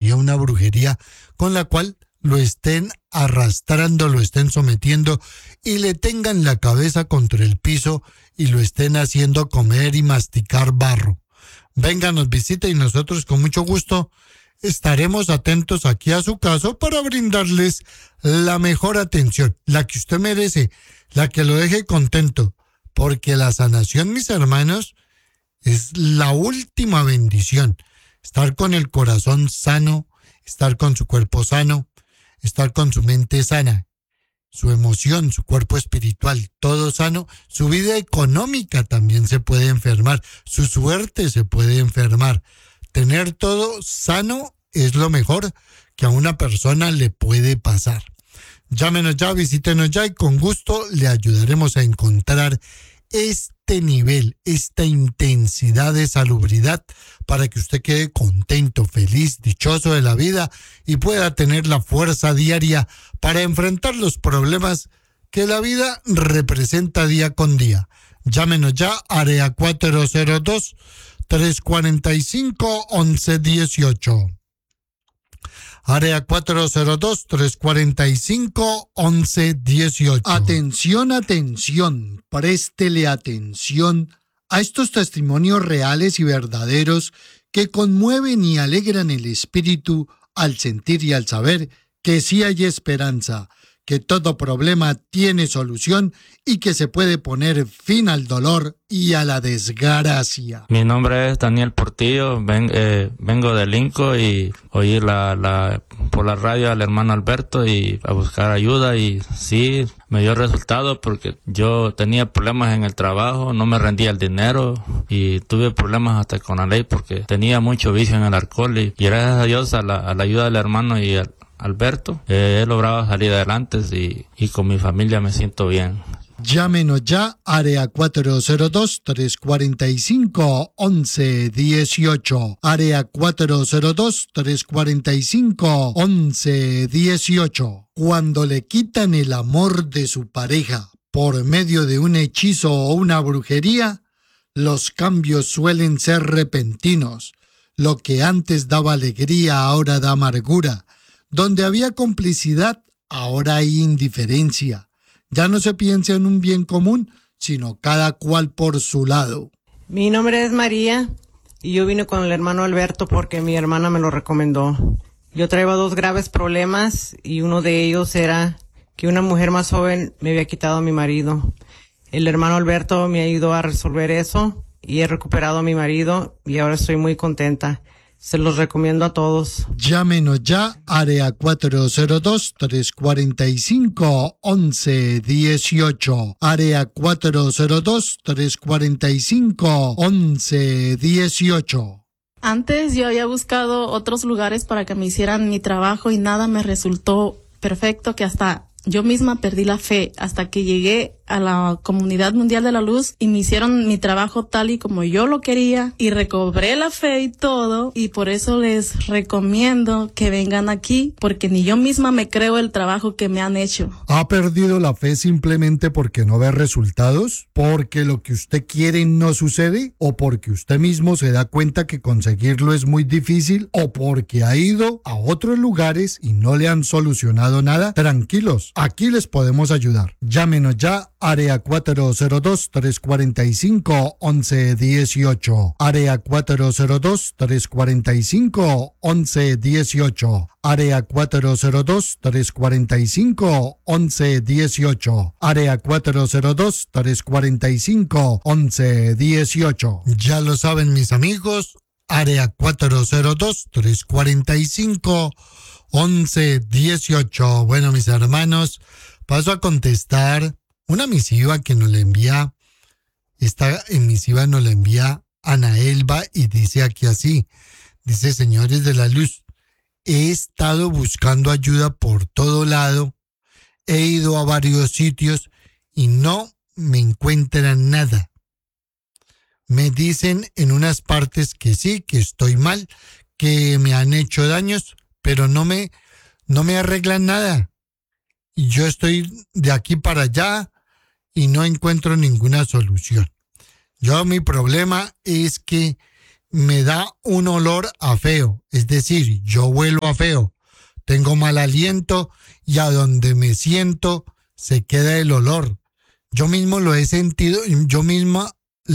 hechicería, una brujería con la cual lo estén arrastrando, lo estén sometiendo y le tengan la cabeza contra el piso y lo estén haciendo comer y masticar barro. Venga, nos visita y nosotros con mucho gusto estaremos atentos aquí a su caso para brindarles la mejor atención, la que usted merece, la que lo deje contento, porque la sanación, mis hermanos, es la última bendición. Estar con el corazón sano, estar con su cuerpo sano, estar con su mente sana, su emoción, su cuerpo espiritual, todo sano. Su vida económica también se puede enfermar, su suerte se puede enfermar. Tener todo sano es lo mejor que a una persona le puede pasar. Llámenos ya, visítenos ya y con gusto le ayudaremos a encontrar este nivel, esta intensidad de salubridad para que usted quede contento, feliz, dichoso de la vida y pueda tener la fuerza diaria para enfrentar los problemas que la vida representa día con día. Llámenos ya, área 402-345-1118. Área 402-345-1118. Atención, atención, préstele atención a estos testimonios reales y verdaderos que conmueven y alegran el espíritu al sentir y al saber que sí hay esperanza, que todo problema tiene solución y que se puede poner fin al dolor y a la desgracia. Mi nombre es Daniel Portillo, vengo de Linco y oí por la radio al hermano Alberto y a buscar ayuda y sí, me dio resultado porque yo tenía problemas en el trabajo, no me rendía el dinero y tuve problemas hasta con la ley porque tenía mucho vicio en el alcohol y gracias a Dios a la ayuda del hermano y Alberto, he logrado salir adelante y con mi familia me siento bien. Llámenos ya, área 402-345-1118. Área 402-345-1118. Cuando le quitan el amor de su pareja por medio de un hechizo o una brujería, los cambios suelen ser repentinos. Lo que antes daba alegría ahora da amargura. Donde había complicidad, ahora hay indiferencia. Ya no se piensa en un bien común, sino cada cual por su lado. Mi nombre es María y yo vine con el hermano Alberto porque mi hermana me lo recomendó. Yo traía 2 graves problemas y uno de ellos era que una mujer más joven me había quitado a mi marido. El hermano Alberto me ayudó a resolver eso y he recuperado a mi marido y ahora estoy muy contenta. Se los recomiendo a todos. Llámenos ya, área 402-345-1118. Área 402-345-1118. Antes yo había buscado otros lugares para que me hicieran mi trabajo y nada me resultó perfecto, que hasta yo misma perdí la fe hasta que llegué a la Comunidad Mundial de la Luz y me hicieron mi trabajo tal y como yo lo quería y recobré la fe y todo, y por eso les recomiendo que vengan aquí porque ni yo misma me creo el trabajo que me han hecho. ¿Ha perdido la fe simplemente porque no ve resultados? ¿Porque lo que usted quiere no sucede? ¿O porque usted mismo se da cuenta que conseguirlo es muy difícil? ¿O porque ha ido a otros lugares y no le han solucionado nada? Tranquilos, aquí les podemos ayudar. Llámenos ya, área 402-345-1118. Área 402-345-1118. Área 402-345-1118. Área 402-345-1118. Ya lo saben, mis amigos, área 402-345-1118. Bueno, mis hermanos, paso a contestar una misiva que nos le envía, esta misiva nos la envía Ana Elba y dice aquí así, dice: señores de la luz, he estado buscando ayuda por todo lado, he ido a varios sitios y no me encuentran nada. Me dicen en unas partes que sí, que estoy mal, que me han hecho daños, pero no me arreglan nada. Y yo estoy de aquí para allá y no encuentro ninguna solución. Mi problema es que me da un olor a feo, es decir, yo huelo a feo, tengo mal aliento y a donde me siento se queda el olor. Yo mismo lo he sentido, yo misma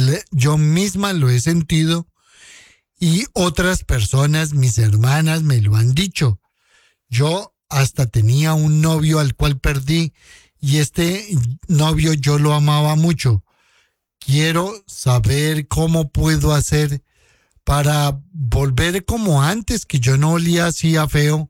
lo he sentido y otras personas, mis hermanas, me lo han dicho. Yo hasta tenía un novio al cual perdí y este novio yo lo amaba mucho. Quiero saber cómo puedo hacer para volver como antes, que yo no olía así a feo.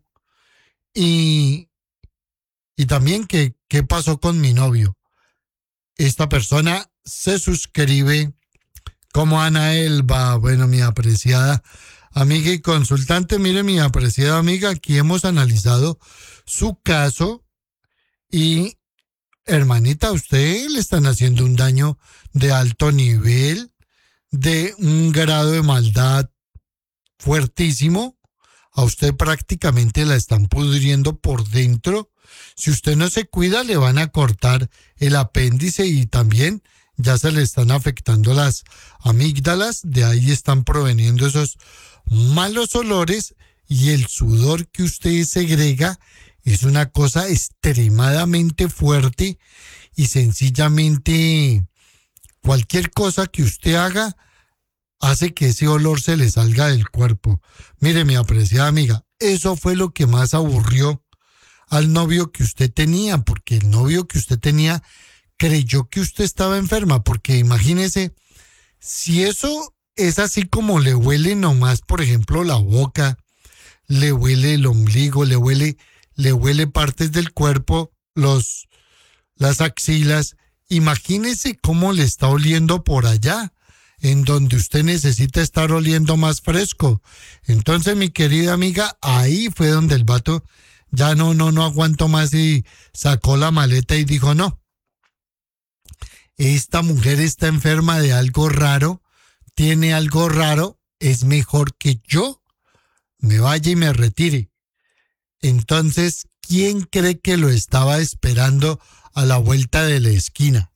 Y también qué pasó con mi novio. Esta persona se suscribe como Ana Elba. Bueno, mi apreciada amiga y consultante, mire, mi apreciada amiga, aquí hemos analizado su caso y, hermanita, a usted le están haciendo un daño de alto nivel, de un grado de maldad fuertísimo. A usted prácticamente la están pudriendo por dentro. Si usted no se cuida, le van a cortar el apéndice y también ya se le están afectando las amígdalas. De ahí están proveniendo esos malos olores y el sudor que usted segrega es una cosa extremadamente fuerte y sencillamente cualquier cosa que usted haga hace que ese olor se le salga del cuerpo. Mire, mi apreciada amiga, eso fue lo que más aburrió al novio que usted tenía, porque el novio que usted tenía creyó que usted estaba enferma, porque imagínese, si eso es así como le huele nomás, por ejemplo, la boca, le huele el ombligo, le huele partes del cuerpo, las axilas, imagínese cómo le está oliendo por allá, en donde usted necesita estar oliendo más fresco. Entonces, mi querida amiga, ahí fue donde el vato ya no aguantó más y sacó la maleta y dijo, no, esta mujer está enferma de algo raro, tiene algo raro, es mejor que yo me vaya y me retire. Entonces, ¿quién cree que lo estaba esperando a la vuelta de la esquina?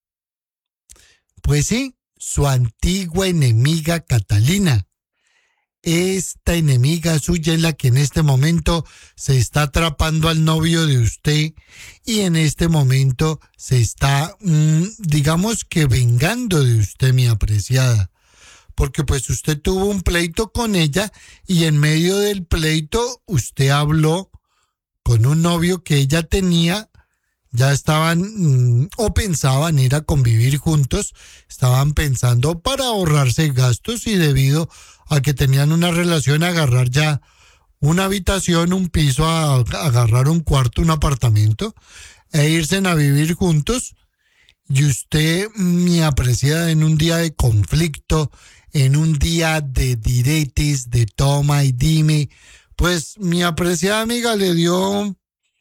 Pues sí, su antigua enemiga Catalina. Esta enemiga suya es la que en este momento se está atrapando al novio de usted y en este momento se está, digamos que vengando de usted, mi apreciada. Porque pues usted tuvo un pleito con ella y en medio del pleito usted habló con un novio que ella tenía. Ya estaban o pensaban ir a convivir juntos, estaban pensando para ahorrarse gastos y debido a que tenían una relación agarrar ya una habitación, un piso, agarrar un cuarto, un apartamento e irse a vivir juntos. Y usted, mi apreciada, en un día de conflicto, en un día de diretes, de toma y dime, pues mi apreciada amiga le dio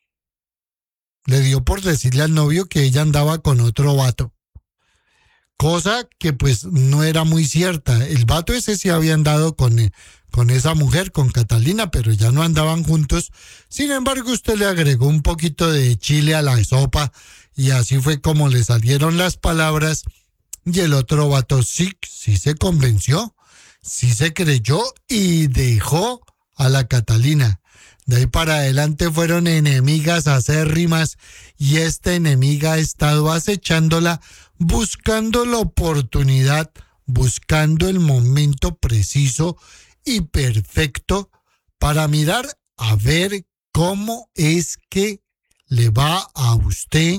por decirle al novio que ella andaba con otro vato. Cosa que pues no era muy cierta. El vato ese sí había andado con esa mujer, con Catalina, pero ya no andaban juntos. Sin embargo, usted le agregó un poquito de chile a la sopa y así fue como le salieron las palabras y el otro vato sí se convenció, sí se creyó y dejó a la Catalina. De ahí para adelante fueron enemigas acérrimas y esta enemiga ha estado acechándola, buscando la oportunidad, buscando el momento preciso y perfecto para mirar a ver cómo es que le va a usted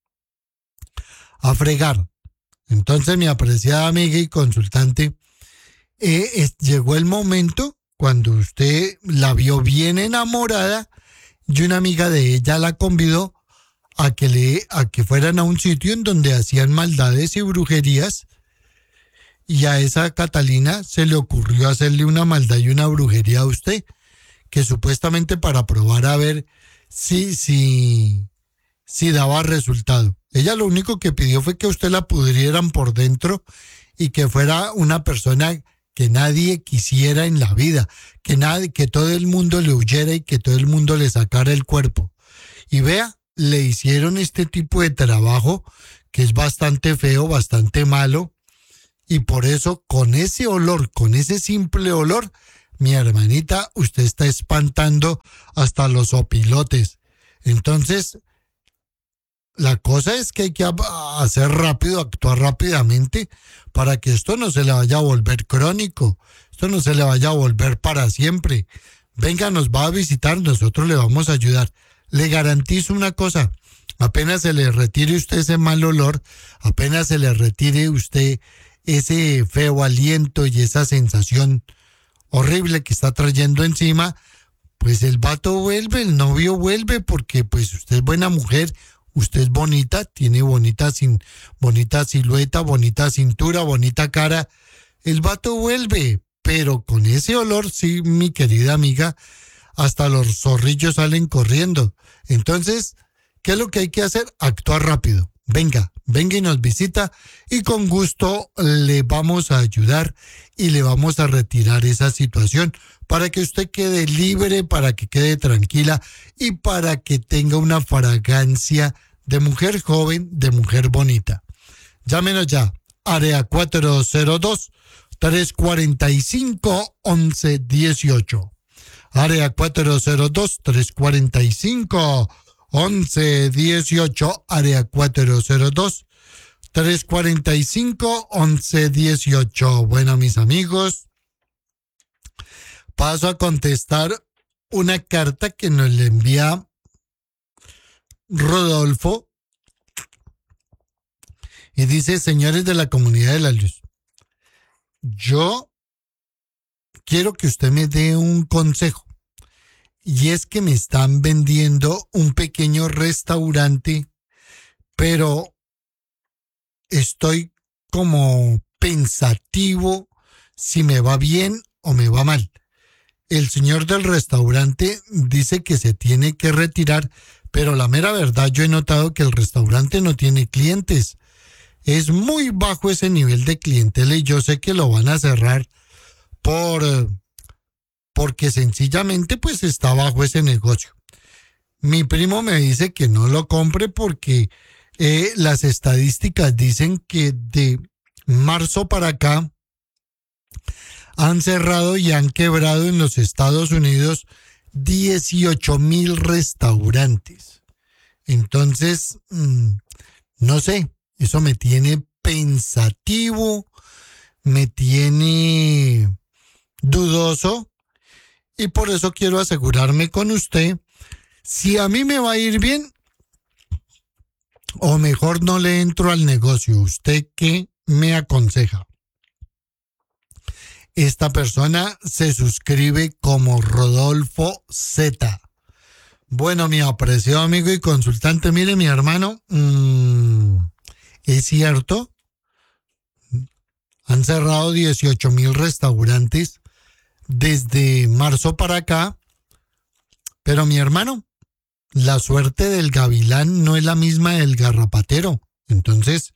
a fregar. Entonces, mi apreciada amiga y consultante, llegó el momento cuando usted la vio bien enamorada y una amiga de ella la convidó a que fueran a un sitio en donde hacían maldades y brujerías y a esa Catalina se le ocurrió hacerle una maldad y una brujería a usted, que supuestamente para probar a ver si daba resultado. Ella lo único que pidió fue que usted la pudrieran por dentro y que fuera una persona que nadie quisiera en la vida, que todo el mundo le huyera y que todo el mundo le sacara el cuerpo. Y vea, le hicieron este tipo de trabajo que es bastante feo, bastante malo, Y por eso, con ese olor, con ese simple olor, mi hermanita, usted está espantando hasta los opilotes. Entonces, la cosa es que hay que hacer rápido, actuar rápidamente para que esto no se le vaya a volver crónico, esto no se le vaya a volver para siempre. Venga, nos va a visitar, nosotros le vamos a ayudar. Le garantizo una cosa, apenas se le retire usted ese mal olor, apenas se le retire usted ese feo aliento y esa sensación horrible que está trayendo encima, pues el vato vuelve, el novio vuelve, porque pues usted es buena mujer, usted es bonita, tiene bonita silueta, bonita cintura, bonita cara, el vato vuelve, pero con ese olor, sí, mi querida amiga, hasta los zorrillos salen corriendo. Entonces, ¿qué es lo que hay que hacer? Actuar rápido. Venga y nos visita y con gusto le vamos a ayudar y le vamos a retirar esa situación para que usted quede libre, para que quede tranquila y para que tenga una fragancia de mujer joven, de mujer bonita. Llámenos ya, área 402-345-1118. Área 402-345-1118, área 402-345-1118. Bueno, mis amigos, paso a contestar una carta que nos le envía Rodolfo y dice: señores de la comunidad de la luz, yo quiero que usted me dé un consejo. Y es que me están vendiendo un pequeño restaurante, pero estoy como pensativo si me va bien o me va mal. El señor del restaurante dice que se tiene que retirar, pero la mera verdad, yo he notado que el restaurante no tiene clientes. Es muy bajo ese nivel de clientela y yo sé que lo van a cerrar porque sencillamente pues está bajo ese negocio. Mi primo me dice que no lo compre porque las estadísticas dicen que de marzo para acá han cerrado y han quebrado en los Estados Unidos 18,000 restaurantes. Entonces, no sé, eso me tiene pensativo, me tiene dudoso. Y por eso quiero asegurarme con usted si a mí me va a ir bien o mejor no le entro al negocio. ¿Usted qué me aconseja? Esta persona se suscribe como Rodolfo Z. Bueno, mi apreciado amigo y consultante, mire, mi hermano, es cierto, han cerrado 18,000 restaurantes desde marzo para acá, pero mi hermano, la suerte del gavilán no es la misma del garrapatero. Entonces,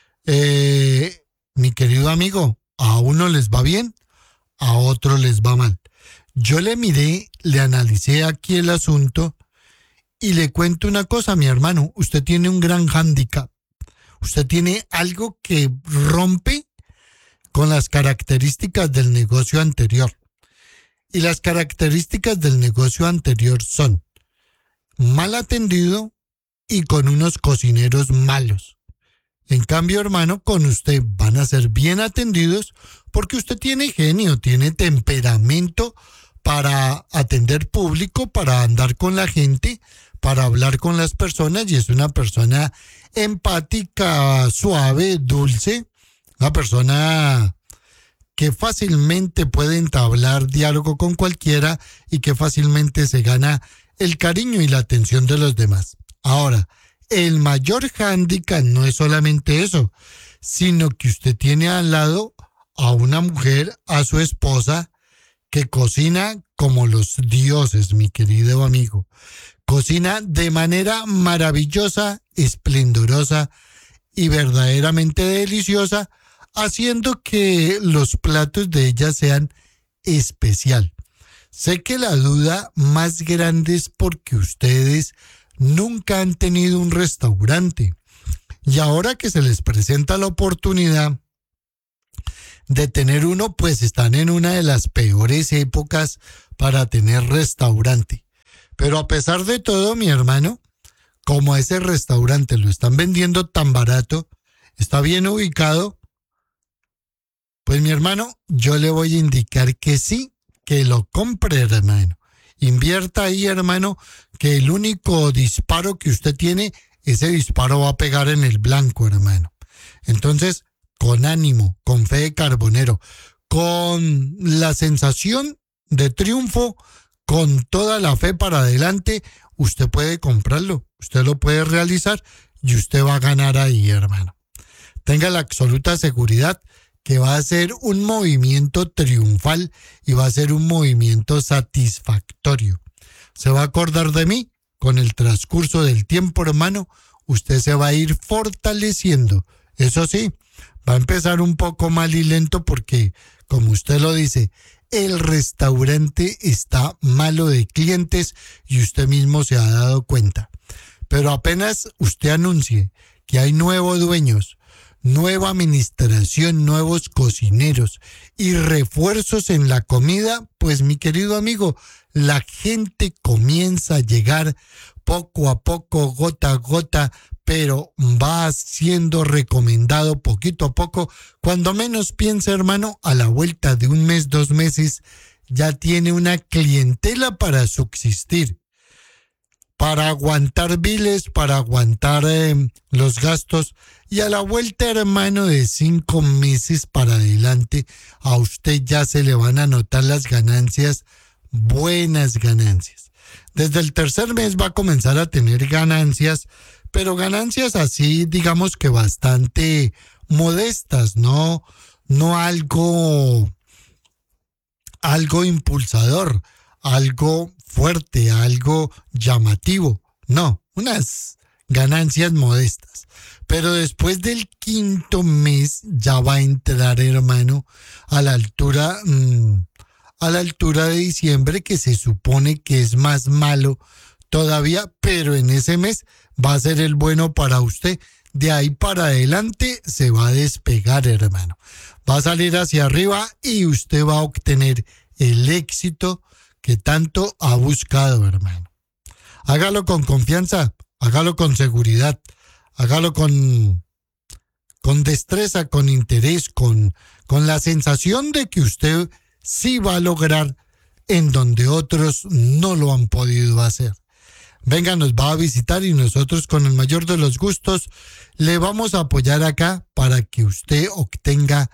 mi querido amigo, a uno les va bien, a otro les va mal. Yo le miré, le analicé aquí el asunto y le cuento una cosa, mi hermano, usted tiene un gran hándicap. Usted tiene algo que rompe con las características del negocio anterior. Y las características del negocio anterior son mal atendido y con unos cocineros malos. En cambio, hermano, con usted van a ser bien atendidos porque usted tiene genio, tiene temperamento para atender público, para andar con la gente, para hablar con las personas y es una persona empática, suave, dulce, una persona que fácilmente puede entablar diálogo con cualquiera y que fácilmente se gana el cariño y la atención de los demás. Ahora, el mayor hándicap no es solamente eso, sino que usted tiene al lado a una mujer, a su esposa, que cocina como los dioses, mi querido amigo. Cocina de manera maravillosa, esplendorosa y verdaderamente deliciosa, haciendo que los platos de ella sean especial. Sé que la duda más grande es porque ustedes nunca han tenido un restaurante y ahora que se les presenta la oportunidad, de tener uno, pues están en una de las peores épocas para tener restaurante. Pero a pesar de todo, mi hermano, como ese restaurante lo están vendiendo tan barato, está bien ubicado, pues mi hermano, yo le voy a indicar que sí, que lo compre, hermano. Invierta ahí, hermano, que el único disparo que usted tiene, ese disparo va a pegar en el blanco, hermano. Entonces, con ánimo, con fe de carbonero, con la sensación de triunfo, con toda la fe para adelante, usted puede comprarlo, usted lo puede realizar y usted va a ganar ahí, hermano. Tenga la absoluta seguridad que va a ser un movimiento triunfal y va a ser un movimiento satisfactorio. Se va a acordar de mí con el transcurso del tiempo, hermano. Usted se va a ir fortaleciendo. Eso sí, va a empezar un poco mal y lento porque, como usted lo dice, el restaurante está malo de clientes y usted mismo se ha dado cuenta. Pero apenas usted anuncie que hay nuevos dueños, nueva administración, nuevos cocineros y refuerzos en la comida, pues mi querido amigo, la gente comienza a llegar poco a poco, gota a gota, pero va siendo recomendado poquito a poco. Cuando menos piensa, hermano, a la vuelta de un mes, 2 meses, ya tiene una clientela para subsistir, para aguantar biles, para aguantar los gastos, y a la vuelta, hermano, de 5 meses para adelante, a usted ya se le van a notar las ganancias, buenas ganancias. Desde el 3er mes va a comenzar a tener ganancias, pero ganancias así, digamos que bastante modestas, no algo impulsador, algo fuerte, algo llamativo, no, unas ganancias modestas. Pero después del 5.º mes ya va a entrar, hermano, a la altura de diciembre, que se supone que es más malo todavía, pero en ese mes va a ser el bueno para usted. De ahí para adelante se va a despegar, hermano. Va a salir hacia arriba y usted va a obtener el éxito que tanto ha buscado, hermano. Hágalo con confianza, hágalo con seguridad, hágalo con destreza, con interés, con la sensación de que usted sí va a lograr en donde otros no lo han podido hacer. Venga, nos va a visitar y nosotros con el mayor de los gustos le vamos a apoyar acá para que usted obtenga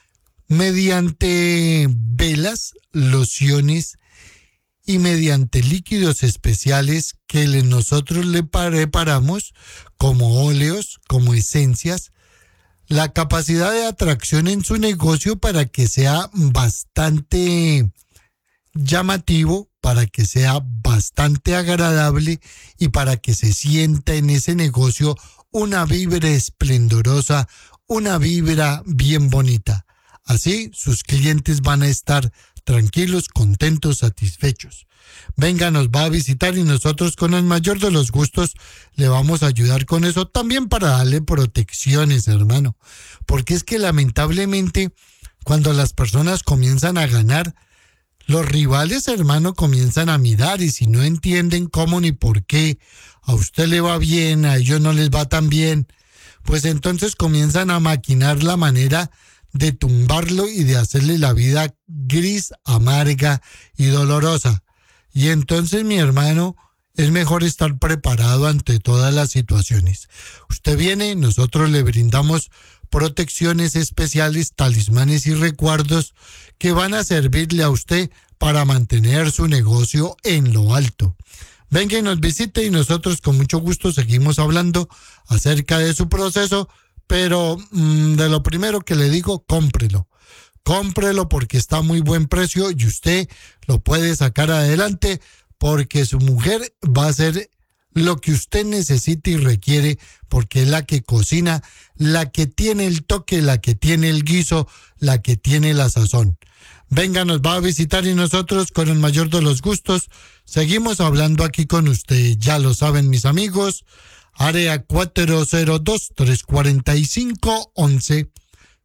mediante velas, lociones y mediante líquidos especiales que nosotros le preparamos como óleos, como esencias, la capacidad de atracción en su negocio para que sea bastante llamativo, para que sea bastante agradable y para que se sienta en ese negocio una vibra esplendorosa, una vibra bien bonita. Así sus clientes van a estar tranquilos, contentos, satisfechos. Venga, nos va a visitar y nosotros con el mayor de los gustos le vamos a ayudar con eso, también para darle protecciones, hermano. Porque es que lamentablemente cuando las personas comienzan a ganar, los rivales, hermano, comienzan a mirar y si no entienden cómo ni por qué a usted le va bien, a ellos no les va tan bien, pues entonces comienzan a maquinar la manera de tumbarlo y de hacerle la vida gris, amarga y dolorosa. Y entonces, mi hermano, es mejor estar preparado ante todas las situaciones. Usted viene, nosotros le brindamos protecciones especiales, talismanes y recuerdos que van a servirle a usted para mantener su negocio en lo alto. Venga y nos visite y nosotros con mucho gusto seguimos hablando acerca de su proceso, pero de lo primero que le digo, cómprelo. Cómprelo porque está a muy buen precio y usted lo puede sacar adelante porque su mujer va a hacer lo que usted necesita y requiere porque es la que cocina, la que tiene el toque, la que tiene el guiso, la que tiene la sazón. Venga, nos va a visitar y nosotros con el mayor de los gustos seguimos hablando aquí con usted. Ya lo saben mis amigos, área 402-345-11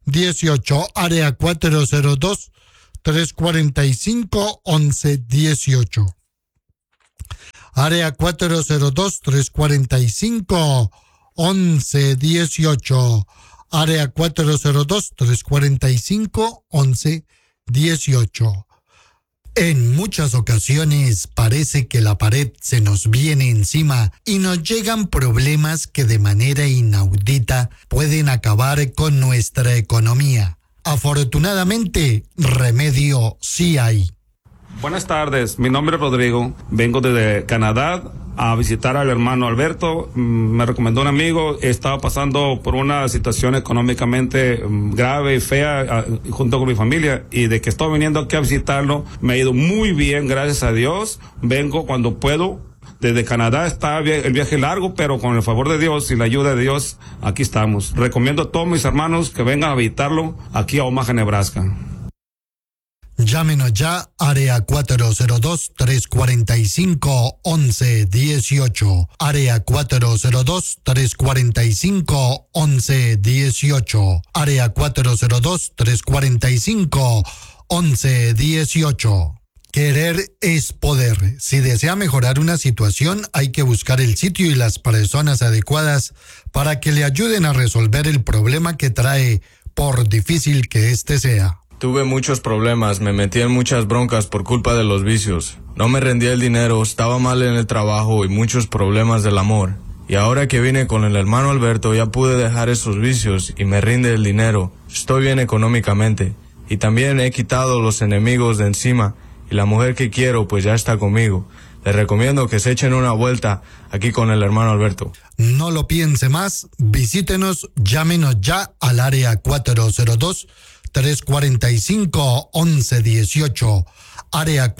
18, área 402-345-1118. Área 402-345-1118. Área 402-345-1118. En muchas ocasiones parece que la pared se nos viene encima y nos llegan problemas que de manera inaudita pueden acabar con nuestra economía. Afortunadamente, remedio sí hay. Buenas tardes, mi nombre es Rodrigo, vengo desde Canadá a visitar al hermano Alberto. Me recomendó un amigo, estaba pasando por una situación económicamente grave y fea junto con mi familia, y de que estoy viniendo aquí a visitarlo me ha ido muy bien, gracias a Dios. Vengo cuando puedo. Desde Canadá está el viaje largo, pero con el favor de Dios y la ayuda de Dios, aquí estamos. Recomiendo a todos mis hermanos que vengan a visitarlo aquí a Omaha, Nebraska. Llámenos ya, área 402-345-1118. Área 402-345-1118. Área 402-345-1118. Querer es poder. Si desea mejorar una situación, hay que buscar el sitio y las personas adecuadas para que le ayuden a resolver el problema que trae, por difícil que éste sea. Tuve muchos problemas, me metí en muchas broncas por culpa de los vicios. No me rendía el dinero, estaba mal en el trabajo y muchos problemas del amor. Y ahora que vine con el hermano Alberto ya pude dejar esos vicios y me rinde el dinero. Estoy bien económicamente. Y también he quitado los enemigos de encima y la mujer que quiero pues ya está conmigo. Les recomiendo que se echen una vuelta aquí con el hermano Alberto. No lo piense más, visítenos, llámenos ya al área 402-345-1118, área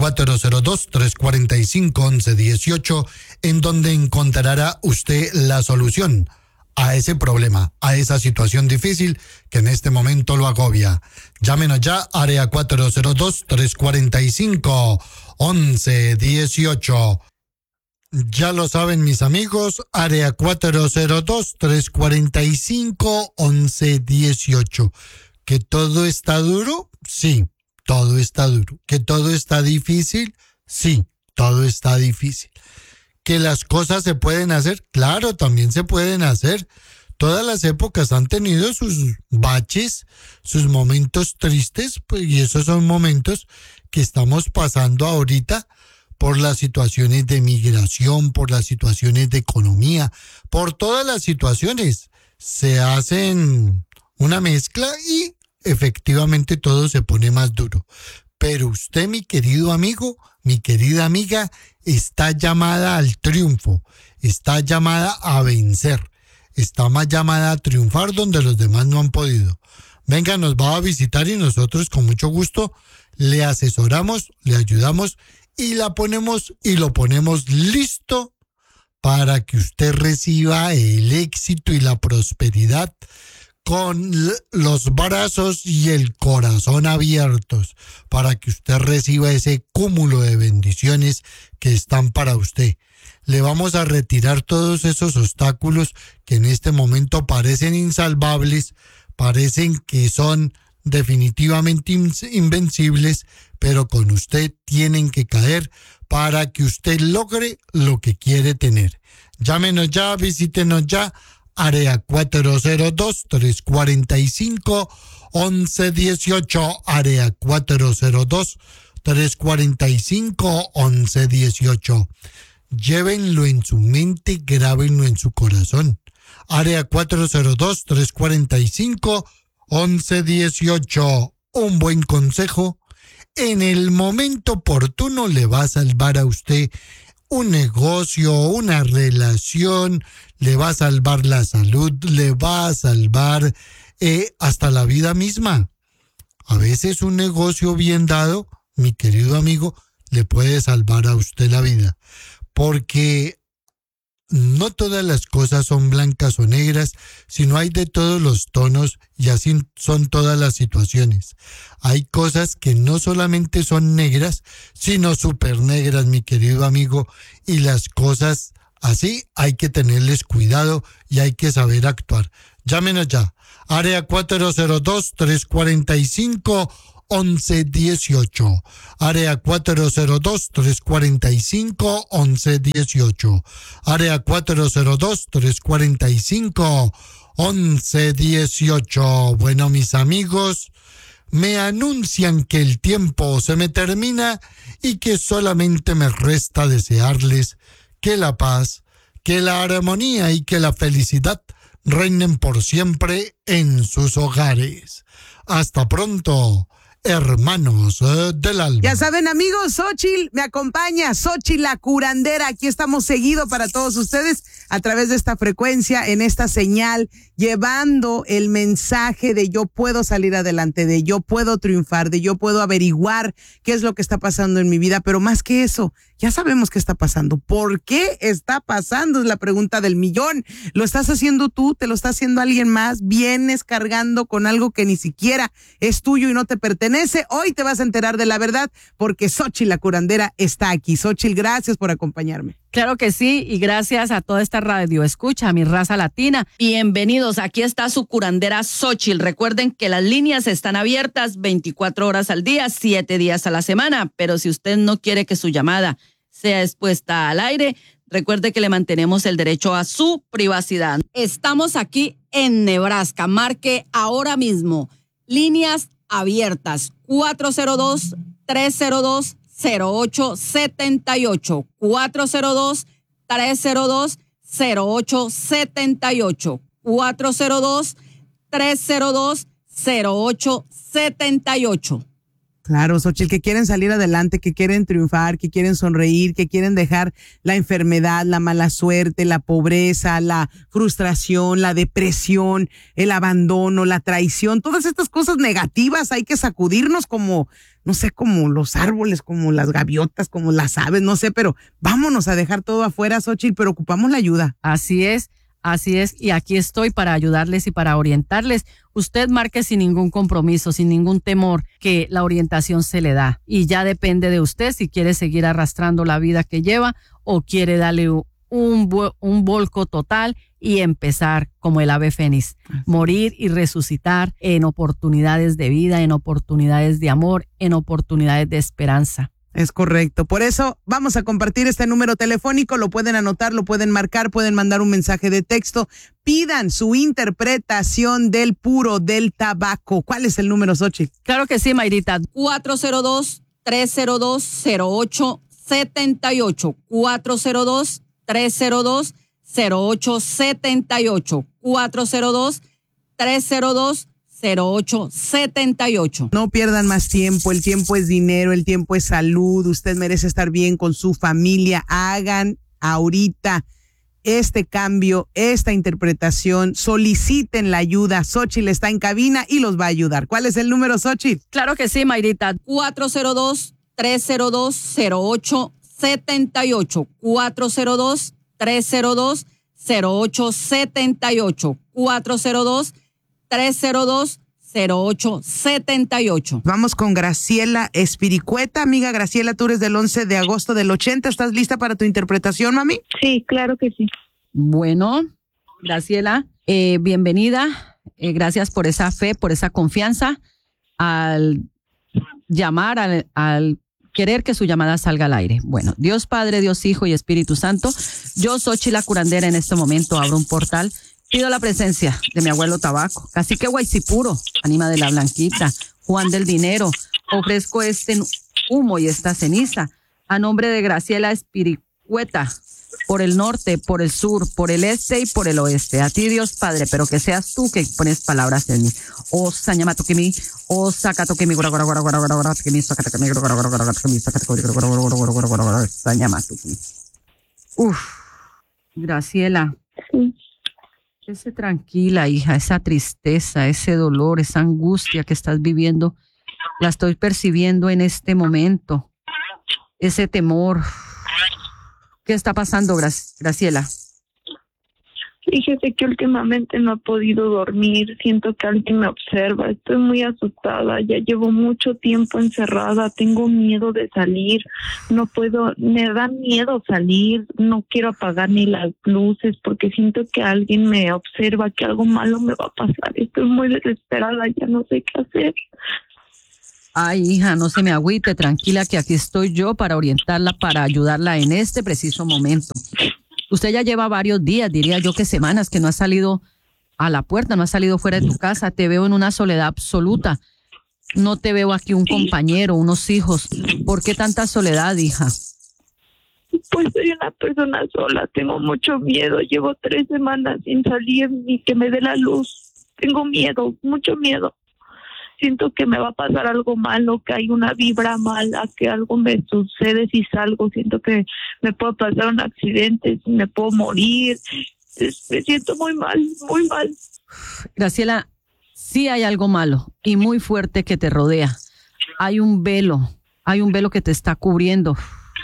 402-345-1118, en donde encontrará usted la solución a ese problema, a esa situación difícil que en este momento lo agobia. Llámenos ya, área 402-345-1118. Ya lo saben mis amigos, área 402-345-1118. ¿Que todo está duro? Sí, todo está duro. ¿Que todo está difícil? Sí, todo está difícil. ¿Que las cosas se pueden hacer? Claro, también se pueden hacer. Todas las épocas han tenido sus baches, sus momentos tristes, pues, y esos son momentos que estamos pasando ahorita por las situaciones de migración, por las situaciones de economía, por todas las situaciones. Se hacen una mezcla y efectivamente todo se pone más duro. Pero usted, mi querido amigo, mi querida amiga, está llamada al triunfo, está llamada a vencer, está más llamada a triunfar donde los demás no han podido. Venga, nos va a visitar y nosotros con mucho gusto le asesoramos, le ayudamos y lo ponemos listo para que usted reciba el éxito y la prosperidad con los brazos y el corazón abiertos, para que usted reciba ese cúmulo de bendiciones que están para usted. Le vamos a retirar todos esos obstáculos que en este momento parecen insalvables, parecen que son definitivamente invencibles, pero con usted tienen que caer para que usted logre lo que quiere tener. Llámenos ya, visítenos ya, área 402-345-1118, área 402-345-1118. Llévenlo en su mente, grábenlo en su corazón. Área 402-345-1118. Un buen consejo en el momento oportuno le va a salvar a usted un negocio, una relación, le va a salvar la salud, le va a salvar hasta la vida misma. A veces un negocio bien dado, mi querido amigo, le puede salvar a usted la vida. Porque no todas las cosas son blancas o negras, sino hay de todos los tonos y así son todas las situaciones. Hay cosas que no solamente son negras, sino súper negras, mi querido amigo, y las cosas Así hay que tenerles cuidado y hay que saber actuar. Llámenos ya. Área 402-345-1118. Área 402-345-1118. Área 402-345-1118. Bueno, mis amigos, me anuncian que el tiempo se me termina y que solamente me resta desearles que la paz, que la armonía y que la felicidad reinen por siempre en sus hogares. Hasta pronto, hermanos del alma. Ya saben, amigos, Xóchitl me acompaña, Xóchitl la curandera. Aquí estamos seguido para todos ustedes a través de esta frecuencia, en esta señal, llevando el mensaje de yo puedo salir adelante, de yo puedo triunfar, de yo puedo averiguar qué es lo que está pasando en mi vida. Pero más que eso, ya sabemos qué está pasando. ¿Por qué está pasando? Es la pregunta del millón. ¿Lo estás haciendo tú? ¿Te lo está haciendo alguien más? ¿Vienes cargando con algo que ni siquiera es tuyo y no te pertenece? Hoy te vas a enterar de la verdad porque Xóchitl la curandera está aquí. Xóchitl, gracias por acompañarme. Claro que sí, y gracias a toda esta radio escucha, a mi raza latina. Bienvenidos, aquí está su curandera Xóchitl. Recuerden que las líneas están abiertas 24 horas al día, 7 días a la semana, pero si usted no quiere que su llamada sea expuesta al aire, recuerde que le mantenemos el derecho a su privacidad. Estamos aquí en Nebraska, marque ahora mismo, líneas abiertas, 402-302-0878, 402-302-0878, 402-302-0878. Claro, Xóchitl, que quieren salir adelante, que quieren triunfar, que quieren sonreír, que quieren dejar la enfermedad, la mala suerte, la pobreza, la frustración, la depresión, el abandono, la traición, todas estas cosas negativas hay que sacudirnos como, no sé, como los árboles, como las gaviotas, como las aves, no sé, pero vámonos a dejar todo afuera, Xóchitl, pero ocupamos la ayuda. Así es, y aquí estoy para ayudarles y para orientarles. Usted marque sin ningún compromiso, sin ningún temor, que la orientación se le da. Y ya depende de usted si quiere seguir arrastrando la vida que lleva o quiere darle un volco total y empezar como el ave fénix, morir y resucitar en oportunidades de vida, en oportunidades de amor, en oportunidades de esperanza. Es correcto. Por eso vamos a compartir este número telefónico. Lo pueden anotar, lo pueden marcar, pueden mandar un mensaje de texto. Pidan su interpretación del puro del tabaco. ¿Cuál es el número, Xóchitl? Claro que sí, Mayrita. 402-302-0878. 402-302-0878. 402-302-0878. No pierdan más tiempo, el tiempo es dinero, el tiempo es salud, usted merece estar bien con su familia. Hagan ahorita este cambio, esta interpretación, soliciten la ayuda. Xóchitl está en cabina y los va a ayudar. ¿Cuál es el número, Xóchitl? Claro que sí, Mayrita. 402-302-0878. 402-302-0878. 402-302-0878. Vamos con Graciela Espiricueta. Amiga Graciela, tú eres del 11 de agosto del 80. ¿Estás lista para tu interpretación, mami? Sí, claro que sí. Bueno, Graciela, bienvenida. Gracias por esa fe, por esa confianza al llamar, al querer que su llamada salga al aire. Bueno, Dios Padre, Dios Hijo y Espíritu Santo, yo, Xóchitl la curandera, en este momento abro un portal. Pido la presencia de mi abuelo Tabaco, Cacique Guaycipuro, Ánima de la Blanquita, Juan del Dinero. Ofrezco este humo y esta ceniza a nombre de Graciela Espiricueta, por el norte, por el sur, por el este y por el oeste. A ti, Dios Padre, pero que seas tú que pones palabras en mí. O sañamato que mi, o sacato que mi, que mi, sacato que mi, sañamato que mi. Graciela. Sí. Esté tranquila, hija, esa tristeza, ese dolor, esa angustia que estás viviendo, la estoy percibiendo en este momento. Ese temor. ¿Qué está pasando, Graciela? Fíjese que últimamente no he podido dormir, siento que alguien me observa, estoy muy asustada, ya llevo mucho tiempo encerrada, tengo miedo de salir, no puedo, me da miedo salir, no quiero apagar ni las luces porque siento que alguien me observa, que algo malo me va a pasar, estoy muy desesperada, ya no sé qué hacer. Ay, hija, no se me agüite, tranquila que aquí estoy yo para orientarla, para ayudarla en este preciso momento. Usted ya lleva varios días, diría yo que semanas, que no ha salido a la puerta, no ha salido fuera de tu casa. Te veo en una soledad absoluta. No te veo aquí un compañero, unos hijos. ¿Por qué tanta soledad, hija? Pues soy una persona sola, tengo mucho miedo, llevo 3 semanas sin salir ni que me dé la luz. Tengo miedo, mucho miedo. Siento que me va a pasar algo malo, que hay una vibra mala, que algo me sucede si salgo. Siento que me puede pasar un accidente, me puedo morir. Me siento muy mal, muy mal. Graciela, sí hay algo malo y muy fuerte que te rodea. Hay un velo que te está cubriendo.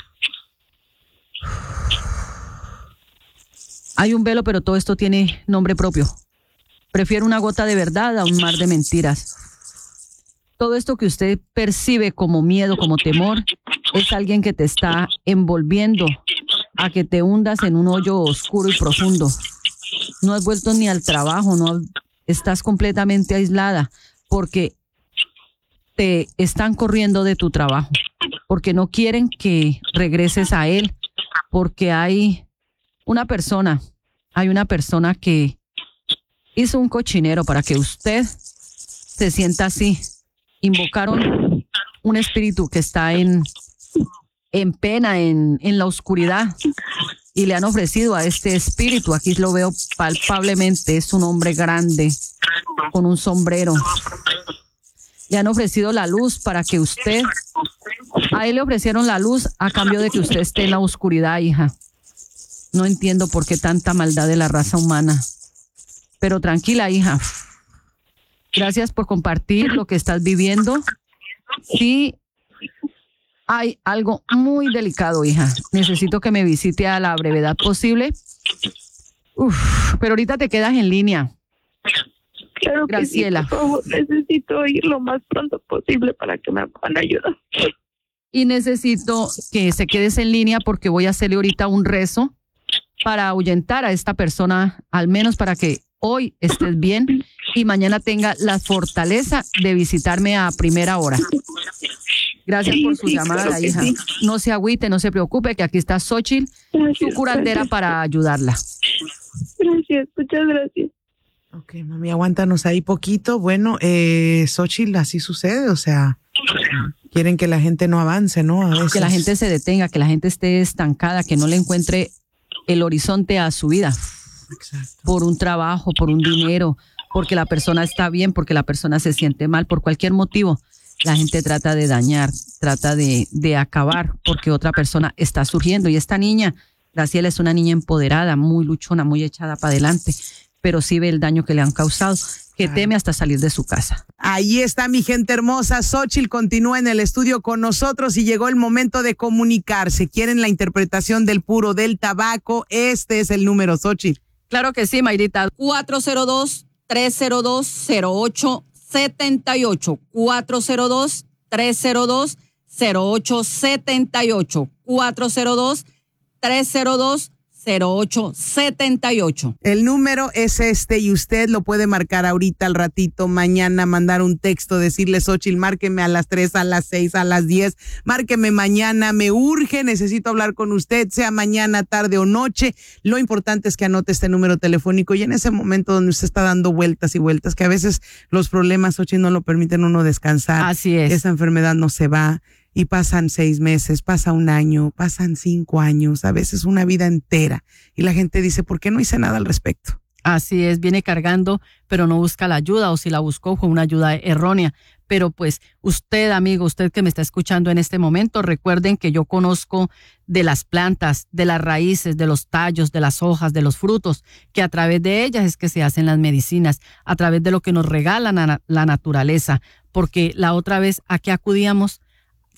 Hay un velo, pero todo esto tiene nombre propio. Prefiero una gota de verdad a un mar de mentiras. Todo esto que usted percibe como miedo, como temor, es alguien que te está envolviendo a que te hundas en un hoyo oscuro y profundo. No has vuelto ni al trabajo, estás completamente aislada porque te están corriendo de tu trabajo, porque no quieren que regreses a él, porque hay una persona que hizo un cochinero para que usted se sienta así. Invocaron un espíritu que está en pena, en la oscuridad, y le han ofrecido a este espíritu, aquí lo veo palpablemente, es un hombre grande con un sombrero. Le han ofrecido la luz para que usted, a él le ofrecieron la luz a cambio de que usted esté en la oscuridad, hija. No entiendo por qué tanta maldad de la raza humana. Pero tranquila, hija. Gracias por compartir lo que estás viviendo. Sí, hay algo muy delicado, hija. Necesito que me visite a la brevedad posible. Pero ahorita te quedas en línea. Claro que Graciela. Sí, por favor, necesito ir lo más pronto posible para que me puedan ayudar. Y necesito que se quedes en línea porque voy a hacerle ahorita un rezo para ahuyentar a esta persona, al menos para que hoy estés bien y mañana tenga la fortaleza de visitarme a primera hora. Gracias por su llamada, claro, hija. Sí. No se agüite, no se preocupe, que aquí está Xochitl, su curandera, para ayudarla. Gracias, muchas gracias. Ok, mami, aguántanos ahí poquito. Bueno, Xochitl, así sucede, o sea, quieren que la gente no avance, ¿no? A veces. Que la gente se detenga, que la gente esté estancada, que no le encuentre el horizonte a su vida. Exacto. Por un trabajo, por un dinero, porque la persona está bien, porque la persona se siente mal, por cualquier motivo. La gente trata de dañar, trata de acabar porque otra persona está surgiendo. Y esta niña, Graciela, es una niña empoderada, muy luchona, muy echada para adelante, pero sí ve el daño que le han causado, que teme hasta salir de su casa. Ahí está mi gente hermosa. Xochitl continúa en el estudio con nosotros y llegó el momento de comunicarse. ¿Quieren la interpretación del puro del tabaco? Este es el número, Xochitl. Claro que sí, Mayrita. 402-302-0878. 402-302-0878. 402-302-0878. El número es este y usted lo puede marcar ahorita, al ratito, mañana, mandar un texto, decirle: Xochitl, márqueme a las 3, a las 6, a las 10, márqueme mañana, me urge, necesito hablar con usted, sea mañana, tarde o noche. Lo importante es que anote este número telefónico y en ese momento donde usted está dando vueltas y vueltas, que a veces los problemas, Xochitl, no lo permiten uno descansar. Así es. Esa enfermedad no se va. Y pasan 6 meses, pasa 1 año, pasan 5 años, a veces una vida entera. Y la gente dice: ¿por qué no hice nada al respecto? Así es, viene cargando, pero no busca la ayuda, o si la buscó fue una ayuda errónea. Pero pues usted, amigo, usted que me está escuchando en este momento, recuerden que yo conozco de las plantas, de las raíces, de los tallos, de las hojas, de los frutos, que a través de ellas es que se hacen las medicinas, a través de lo que nos regalan la naturaleza. Porque la otra vez, ¿a qué acudíamos?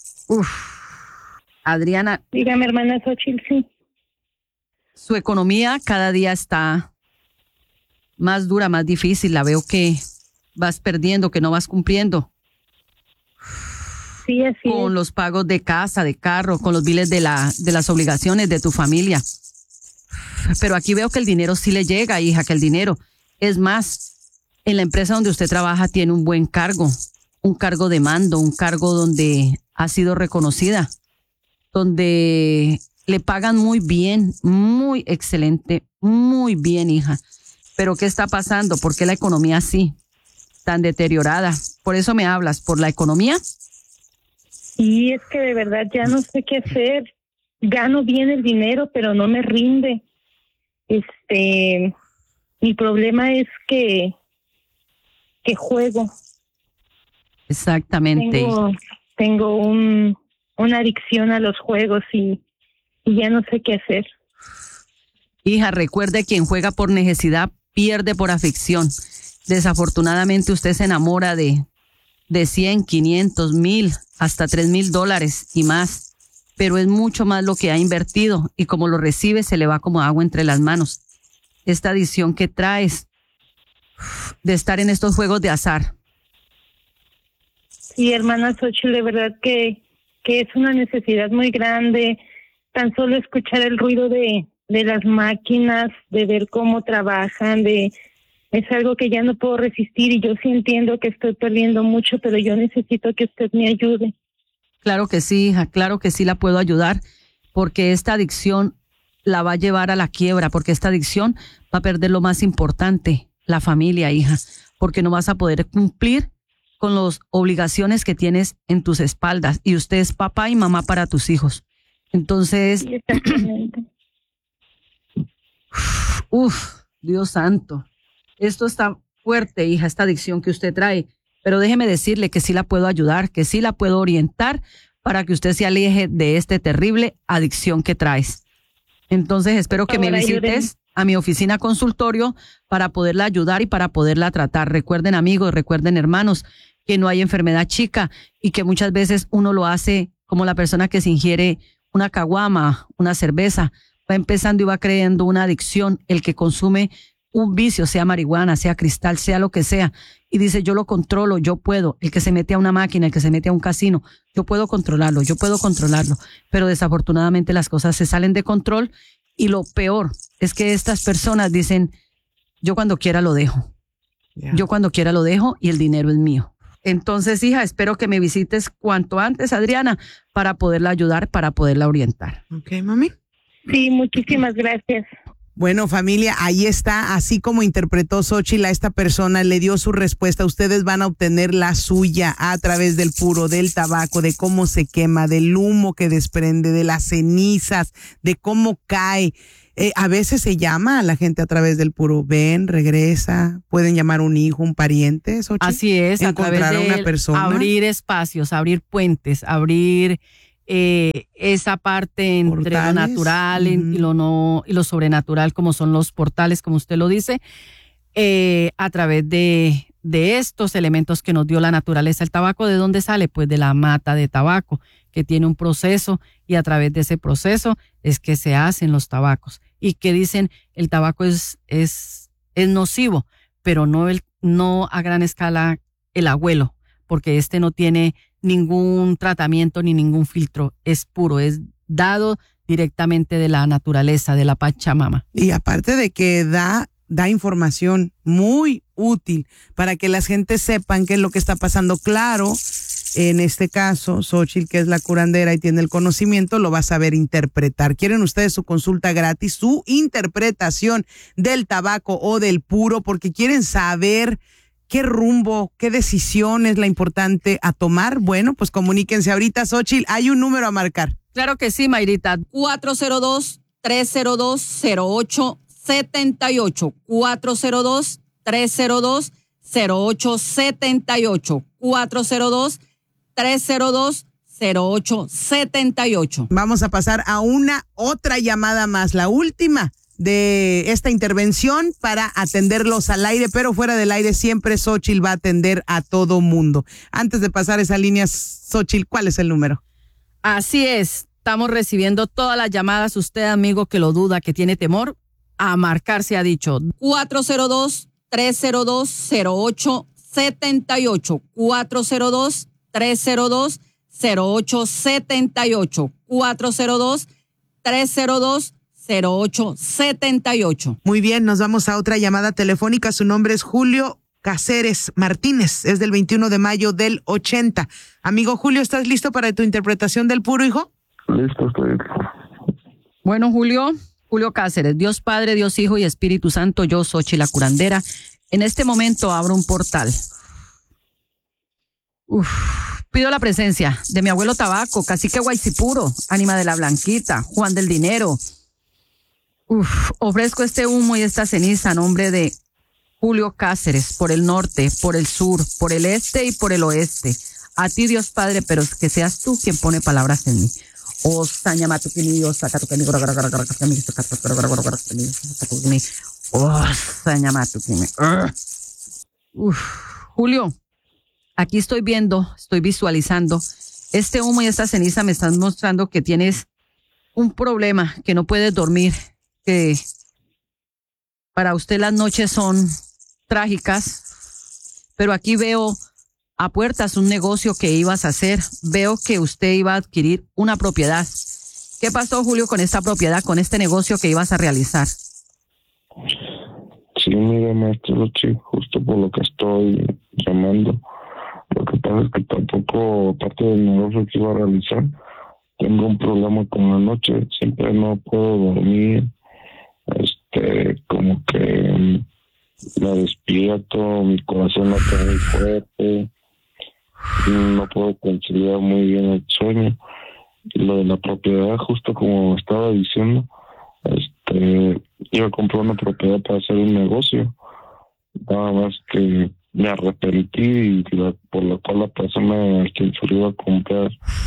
Adriana. Dígame, hermana Xochitl, sí. Su economía cada día está más dura, más difícil. La veo que vas perdiendo, que no vas cumpliendo. Sí, así con los pagos de casa, de carro, con los biles de las obligaciones de tu familia. Pero aquí veo que el dinero sí le llega, hija, que el dinero. Es más, en la empresa donde usted trabaja tiene un buen cargo, un cargo de mando, un cargo donde ha sido reconocida, donde le pagan muy bien, muy excelente, muy bien, hija. Pero ¿qué está pasando? ¿Por qué la economía así, tan deteriorada? ¿Por eso me hablas? ¿Por la economía? Y es que de verdad ya no sé qué hacer. Gano bien el dinero, pero no me rinde. Mi problema es que juego. Exactamente. Tengo una adicción a los juegos y ya no sé qué hacer. Hija, recuerde, quien juega por necesidad pierde por afición. Desafortunadamente usted se enamora de 100, 500, 1,000, hasta $3,000 y más. Pero es mucho más lo que ha invertido y como lo recibe se le va como agua entre las manos. Esta adicción que traes de estar en estos juegos de azar. Sí, hermana Xochitl, de verdad que es una necesidad muy grande. Tan solo escuchar el ruido de las máquinas, de ver cómo trabajan, es algo que ya no puedo resistir y yo sí entiendo que estoy perdiendo mucho, pero yo necesito que usted me ayude. Claro que sí, hija, claro que sí la puedo ayudar, porque esta adicción la va a llevar a la quiebra, porque esta adicción va a perder lo más importante, la familia, hija, porque no vas a poder cumplir con las obligaciones que tienes en tus espaldas y usted es papá y mamá para tus hijos. Entonces, Sí, exactamente. Dios santo, esto está fuerte, hija, esta adicción que usted trae. Pero déjeme decirle que sí la puedo ayudar, que sí la puedo orientar para que usted se aleje de esta terrible adicción que traes. Entonces espero que me visites a mi oficina consultorio para poderla ayudar y para poderla tratar. Recuerden, amigos, recuerden, hermanos, que no hay enfermedad chica y que muchas veces uno lo hace como la persona que se ingiere una caguama, una cerveza, va empezando y va creyendo una adicción, el que consume un vicio, sea marihuana, sea cristal, sea lo que sea, y dice, yo lo controlo, yo puedo. El que se mete a una máquina, el que se mete a un casino, yo puedo controlarlo, pero desafortunadamente las cosas se salen de control y lo peor es que estas personas dicen, yo cuando quiera lo dejo. Ya. Yo cuando quiera lo dejo y el dinero es mío. Entonces, hija, espero que me visites cuanto antes, Adriana, para poderla ayudar, para poderla orientar. Ok, mami. Sí, muchísimas gracias. Bueno, familia, ahí está, así como interpretó Xóchitl a esta persona, le dio su respuesta. Ustedes van a obtener la suya a través del puro, del tabaco, de cómo se quema, del humo que desprende, de las cenizas, de cómo cae. A veces se llama a la gente a través del puro. Ven, regresa, pueden llamar un hijo, un pariente, Xóchitl. Así es, a través Encontrar a de una persona. abrir espacios, abrir puentes, abrir esa parte entre Portales. lo natural y lo no y lo sobrenatural, como son los portales, como usted lo dice, a través de estos elementos que nos dio la naturaleza. ¿El tabaco de dónde sale? Pues de la mata de tabaco, que tiene un proceso, y a través de ese proceso es que se hacen los tabacos. Y que dicen el tabaco es nocivo, pero no a gran escala el agüelo, porque este no tiene ningún tratamiento ni ningún filtro, es puro, es dado directamente de la naturaleza, de la Pachamama. Y aparte de que da información muy útil para que la gente sepan qué es lo que está pasando. Claro, en este caso, Xóchitl, que es la curandera y tiene el conocimiento, lo va a saber interpretar. ¿Quieren ustedes su consulta gratis, su interpretación del tabaco o del puro? Porque quieren saber qué rumbo, qué decisión es la importante a tomar. Bueno, pues comuníquense ahorita, Xóchitl. Hay un número a marcar. Claro que sí, Mayrita. 402-302-0878. 402-302-0878. 402-302-0878. Vamos a pasar a una otra llamada más, la última de esta intervención para atenderlos al aire, pero fuera del aire siempre Xóchitl va a atender a todo mundo. Antes de pasar esa línea, Xóchitl, ¿cuál es el número? Así es, estamos recibiendo todas las llamadas. Usted, amigo, que lo duda, que tiene temor, a marcar se ha dicho. 402-302-0878. 402-302-0878. 402-302-0878. Muy bien, nos vamos a otra llamada telefónica. Su nombre es Julio Cáceres Martínez, es del 21 de mayo del 80. Amigo Julio, ¿estás listo para tu interpretación del puro, hijo? Listo, estoy listo. Bueno, Julio Cáceres, Dios Padre, Dios Hijo y Espíritu Santo, yo, Xóchitl, la curandera, en este momento abro un portal. Pido la presencia de mi abuelo Tabaco, Cacique Guaycipuro, Ánima de la Blanquita, Juan del Dinero. Ofrezco este humo y esta ceniza a nombre de Julio Cáceres, por el norte, por el sur, por el este y por el oeste. A ti, Dios Padre, pero que seas tú quien pone palabras en mí. Julio, aquí estoy viendo, estoy visualizando. Este humo y esta ceniza me están mostrando que tienes un problema, que no puedes dormir, que para usted las noches son trágicas, pero aquí veo a puertas un negocio que ibas a hacer. Veo que usted iba a adquirir una propiedad. ¿Qué pasó, Julio, con esta propiedad, con este negocio que ibas a realizar? Sí, mire, maestro, sí, justo por lo que estoy llamando. Lo que pasa es que tampoco, aparte del negocio que iba a realizar, tengo un problema con la noche. Siempre no puedo dormir. Como que me despierto, mi corazón no está muy fuerte. No puedo conciliar muy bien el sueño. Y lo de la propiedad, justo como estaba diciendo, iba a comprar una propiedad para hacer un negocio. Nada más que me arrepentí y por la cual la persona que se lo iba a comprar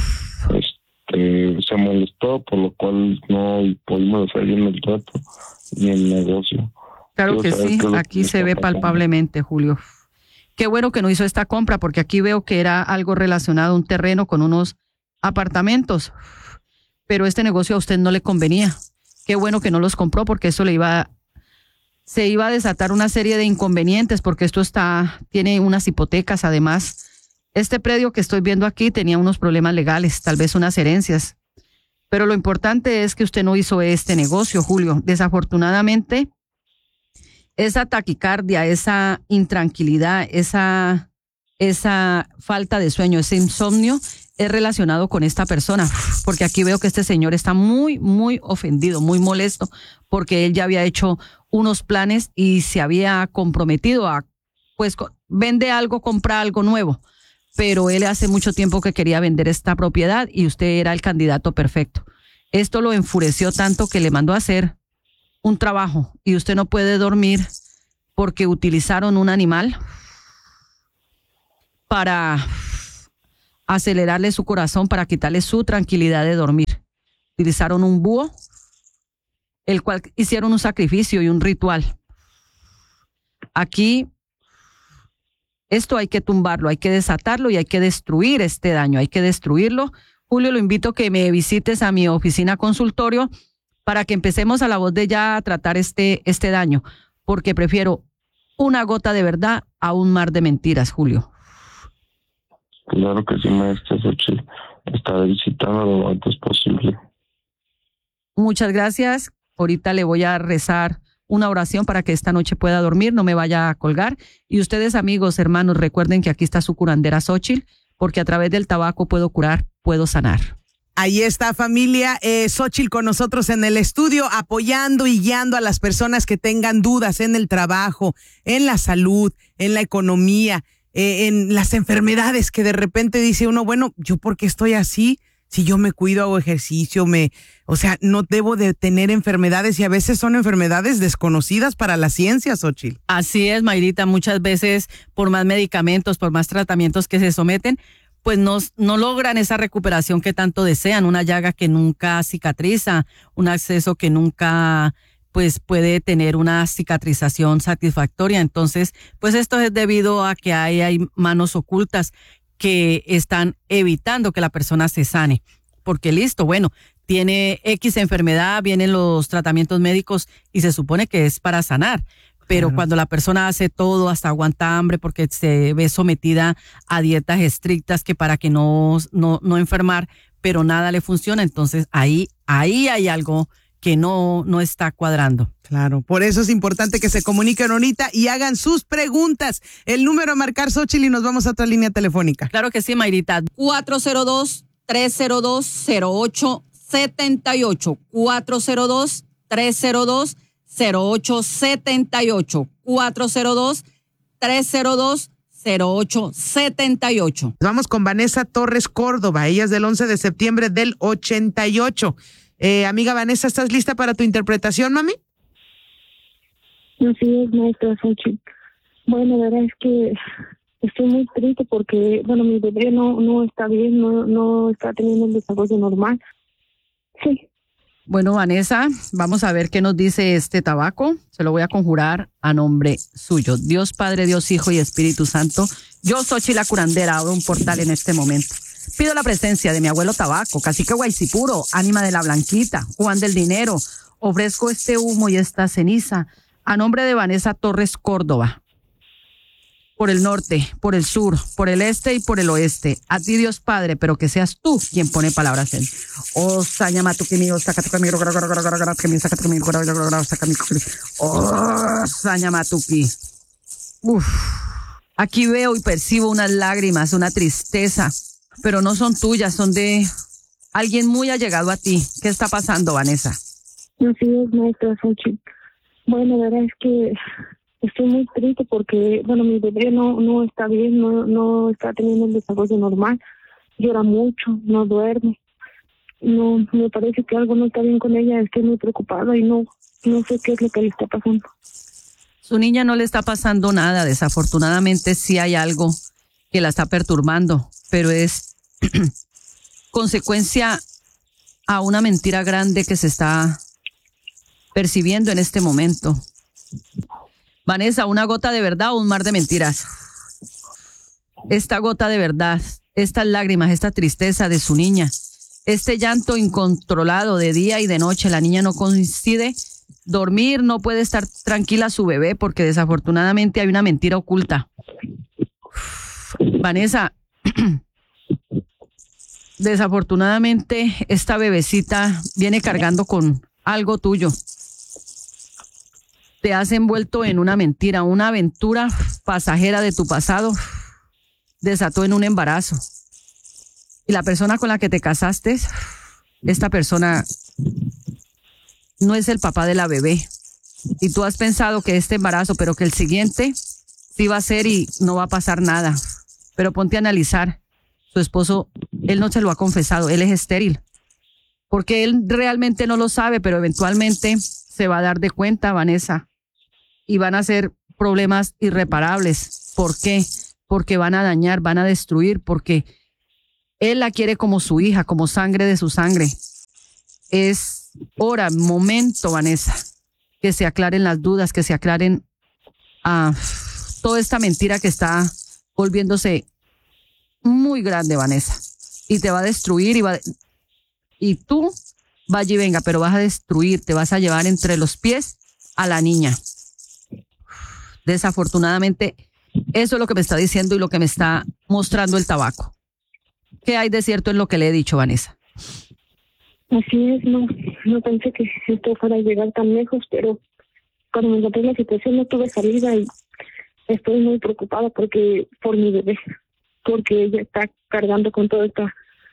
se molestó, por lo cual no pudimos hacer bien el trato ni el negocio. Claro que sí, aquí se ve palpablemente, Julio. Qué bueno que no hizo esta compra, porque aquí veo que era algo relacionado a un terreno con unos apartamentos, pero este negocio a usted no le convenía. Qué bueno que no los compró, porque eso se iba a desatar una serie de inconvenientes, porque esto tiene unas hipotecas. Además, este predio que estoy viendo aquí tenía unos problemas legales, tal vez unas herencias. Pero lo importante es que usted no hizo este negocio, Julio. Desafortunadamente, esa taquicardia, esa intranquilidad, esa falta de sueño, ese insomnio es relacionado con esta persona, porque aquí veo que este señor está muy, muy ofendido, muy molesto, porque él ya había hecho unos planes y se había comprometido a, pues, vende algo, compra algo nuevo, pero él hace mucho tiempo que quería vender esta propiedad y usted era el candidato perfecto. Esto lo enfureció tanto que le mandó a hacer un trabajo y usted no puede dormir porque utilizaron un animal para acelerarle su corazón, para quitarle su tranquilidad de dormir. Utilizaron un búho, el cual hicieron un sacrificio y un ritual. Aquí, esto hay que tumbarlo, hay que desatarlo y hay que destruir este daño, hay que destruirlo. Julio, lo invito a que me visites a mi oficina consultorio para que empecemos a la voz de ya a tratar este daño, porque prefiero una gota de verdad a un mar de mentiras, Julio. Claro que sí, maestra Xochitl. Estaré visitando lo antes posible. Muchas gracias. Ahorita le voy a rezar una oración para que esta noche pueda dormir, no me vaya a colgar. Y ustedes, amigos, hermanos, recuerden que aquí está su curandera Xochitl, porque a través del tabaco puedo curar, puedo sanar. Ahí está, familia. Xochitl con nosotros en el estudio, apoyando y guiando a las personas que tengan dudas en el trabajo, en la salud, en la economía, en las enfermedades, que de repente dice uno, bueno, ¿yo por qué estoy así? Si yo me cuido, hago ejercicio, o sea, no debo de tener enfermedades, y a veces son enfermedades desconocidas para la ciencia, Xochitl. Así es, Mayrita, muchas veces por más medicamentos, por más tratamientos que se someten, pues no logran esa recuperación que tanto desean, una llaga que nunca cicatriza, un acceso que nunca pues puede tener una cicatrización satisfactoria. Entonces, pues esto es debido a que hay manos ocultas que están evitando que la persona se sane. Porque listo, bueno, tiene X enfermedad, vienen los tratamientos médicos y se supone que es para sanar. Pero claro, cuando la persona hace todo, hasta aguanta hambre porque se ve sometida a dietas estrictas que para que no enfermar, pero nada le funciona, entonces ahí hay algo que no está cuadrando. Claro, por eso es importante que se comuniquen ahorita y hagan sus preguntas. El número a marcar, Xochitl, y nos vamos a otra línea telefónica. Claro que sí, Mayrita. 402-302-0878. 402-302-0878. 402-302-0878. Vamos con Vanessa Torres Córdoba. Ella es del 11 de septiembre del 88. Amiga Vanessa, ¿estás lista para tu interpretación, mami? Así es, maestra Xochitl. Bueno, la verdad es que estoy muy triste porque, bueno, mi bebé no está bien, no está teniendo el desarrollo normal. Sí. Bueno, Vanessa, vamos a ver qué nos dice este tabaco. Se lo voy a conjurar a nombre suyo. Dios Padre, Dios Hijo y Espíritu Santo. Yo, Xochitl la curandera, abro un portal en este momento. Pido la presencia de mi abuelo Tabaco, cacique Guaycipuro, ánima de la Blanquita, Juan del Dinero. Ofrezco este humo y esta ceniza a nombre de Vanessa Torres Córdoba. Por el norte, por el sur, por el este y por el oeste. A ti, Dios Padre, pero que seas tú quien pone palabras en. Oh, Sañamatuquimio, Sacatuquimio, oh, Sañamatuqui. Uf. Aquí veo y percibo unas lágrimas, una tristeza, pero no son tuyas, son de alguien muy allegado a ti. ¿Qué está pasando, Vanessa? Así es, maestra Xochitl. Bueno, la verdad es que estoy muy triste porque, bueno, mi bebé no está bien, no está teniendo el desarrollo normal. Llora mucho, no duerme. No, me parece que algo no está bien con ella. Estoy muy preocupada y no sé qué es lo que le está pasando. Su niña no le está pasando nada. Desafortunadamente sí hay algo que la está perturbando, pero es consecuencia a una mentira grande que se está percibiendo en este momento. Vanessa, ¿una gota de verdad o un mar de mentiras? Esta gota de verdad, estas lágrimas, esta tristeza de su niña, este llanto incontrolado de día y de noche. La niña no coincide dormir, no puede estar tranquila su bebé porque desafortunadamente hay una mentira oculta. Vanessa, desafortunadamente esta bebecita viene cargando con algo tuyo. te has envuelto en una mentira, una aventura pasajera de tu pasado, desató en un embarazo. Y la persona con la que te casaste, esta persona no es el papá de la bebé. Y tú has pensado que este embarazo, pero que el siguiente sí va a ser y no va a pasar nada. Pero ponte a analizar. Su esposo, él no se lo ha confesado, él es estéril. Porque él realmente no lo sabe, pero eventualmente se va a dar de cuenta, Vanessa. Y van a ser problemas irreparables. ¿Por qué? Porque van a dañar, van a destruir, porque él la quiere como su hija, como sangre de su sangre. Es hora, momento, Vanessa, que se aclaren las dudas, que se aclaren toda esta mentira que está volviéndose muy grande, Vanessa. Y te va a destruir y tú vaya y venga, pero vas a destruir, te vas a llevar entre los pies a la niña. Desafortunadamente, eso es lo que me está diciendo y lo que me está mostrando el tabaco. ¿Qué hay de cierto en lo que le he dicho, Vanessa? Así es, no pensé que esto fuera a llegar tan lejos, pero cuando me encontré en la situación no tuve salida y estoy muy preocupada por mi bebé, porque ella está cargando con todo esto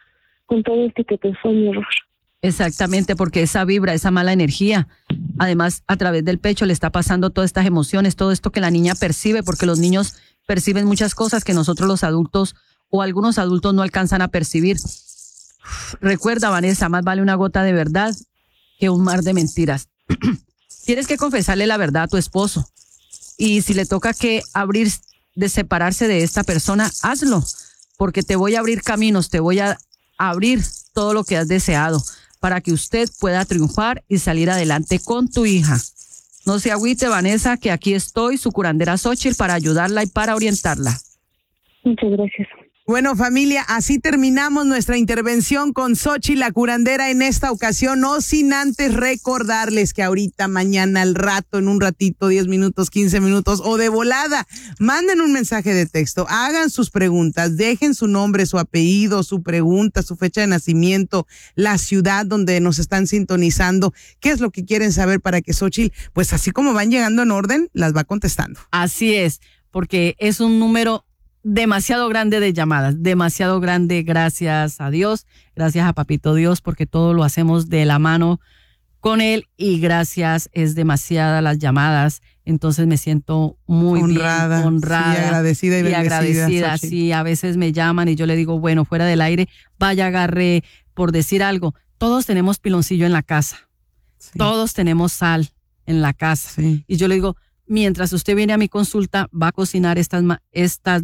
que fue mi error. Exactamente, porque esa vibra, esa mala energía, además a través del pecho le está pasando todas estas emociones, todo esto que la niña percibe, porque los niños perciben muchas cosas que nosotros los adultos o algunos adultos no alcanzan a percibir. Recuerda, Vanessa, más vale una gota de verdad que un mar de mentiras. Tienes que confesarle la verdad a tu esposo. Y si le toca que de separarse de esta persona, hazlo, porque te voy a abrir caminos, te voy a abrir todo lo que has deseado para que usted pueda triunfar y salir adelante con tu hija. No se agüite, Vanessa, que aquí estoy, su curandera Xóchitl, para ayudarla y para orientarla. Muchas gracias. Bueno, familia, así terminamos nuestra intervención con Xóchitl, la curandera, en esta ocasión, no sin antes recordarles que ahorita, mañana, al rato, en un ratito, 10 minutos, 15 minutos o de volada, manden un mensaje de texto, hagan sus preguntas, dejen su nombre, su apellido, su pregunta, su fecha de nacimiento, la ciudad donde nos están sintonizando, qué es lo que quieren saber para que Xóchitl, pues así como van llegando en orden, las va contestando. Así es, porque es un número demasiado grande de llamadas, demasiado grande, gracias a Dios, gracias a Papito Dios, porque todo lo hacemos de la mano con él y gracias, es demasiadas las llamadas, entonces me siento muy honrada, sí, agradecida y agradecida. Sí, a veces me llaman y yo le digo, bueno, fuera del aire, vaya, agarre, por decir algo, todos tenemos piloncillo en la casa, sí. Todos tenemos sal en la casa, sí. Y yo le digo, mientras usted viene a mi consulta, va a cocinar estos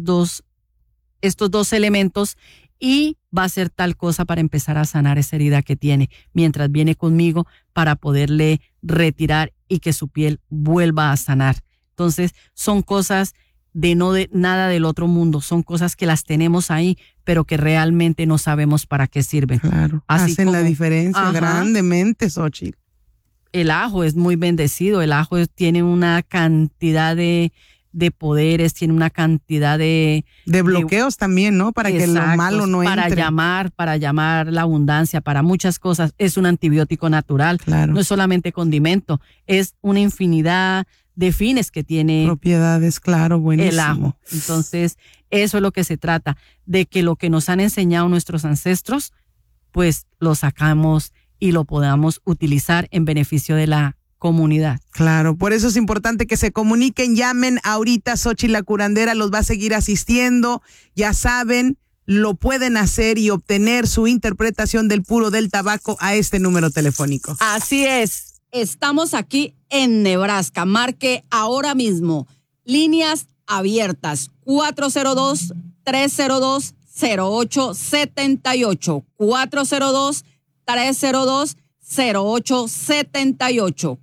dos elementos y va a hacer tal cosa para empezar a sanar esa herida que tiene, mientras viene conmigo para poderle retirar y que su piel vuelva a sanar. Entonces, son cosas de nada del otro mundo, son cosas que las tenemos ahí, pero que realmente no sabemos para qué sirven. Claro, hacen la diferencia grandemente, Xóchitl. El ajo es muy bendecido, el ajo tiene una cantidad de poderes, tiene una cantidad de bloqueos también, ¿no? Para que lo malo no entre. Para llamar la abundancia, para muchas cosas. Es un antibiótico natural, claro. No es solamente condimento, es una infinidad de fines que tiene. Propiedades, claro, buenísimo. El ajo. Entonces, eso es lo que se trata, de que lo que nos han enseñado nuestros ancestros, pues lo sacamos y lo podamos utilizar en beneficio de la comunidad. Claro, por eso es importante que se comuniquen, llamen ahorita. Xóchitl, la curandera, los va a seguir asistiendo. Ya saben, lo pueden hacer y obtener su interpretación del puro del tabaco a este número telefónico. Así es, estamos aquí en Nebraska. Marque ahora mismo. Líneas abiertas, 402-302-0878, 402-302-0878,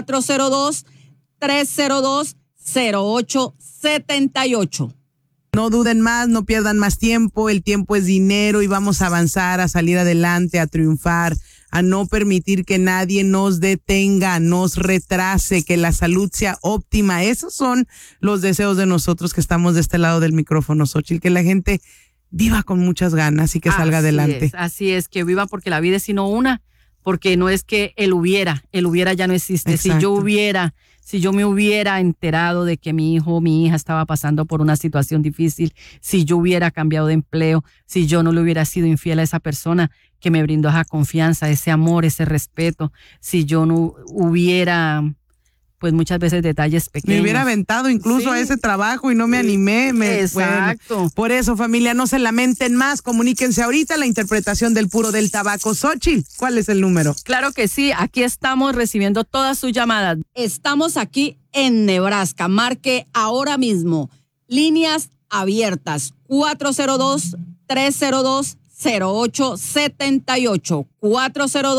402-302-0878. No duden más, no pierdan más tiempo, el tiempo es dinero y vamos a avanzar, a salir adelante, a triunfar, a no permitir que nadie nos detenga, nos retrase, que la salud sea óptima. Esos son los deseos de nosotros que estamos de este lado del micrófono, Xóchitl, que la gente viva con muchas ganas y que salga adelante. Así es, que viva, porque la vida es sino una. porque no es que el hubiera ya no existe. Exacto. Si yo me hubiera enterado de que mi hijo o mi hija estaba pasando por una situación difícil, si yo hubiera cambiado de empleo, si yo no le hubiera sido infiel a esa persona que me brindó esa confianza, ese amor, ese respeto, si yo no hubiera, pues muchas veces detalles pequeños. Me hubiera aventado incluso a ese trabajo y no me animé. Exacto. Bueno, por eso, familia, no se lamenten más. Comuníquense ahorita. La interpretación del puro del tabaco. Xochitl, ¿cuál es el número? Claro que sí. Aquí estamos recibiendo todas sus llamadas. Estamos aquí en Nebraska. Marque ahora mismo. Líneas abiertas. 402-302-0878. 402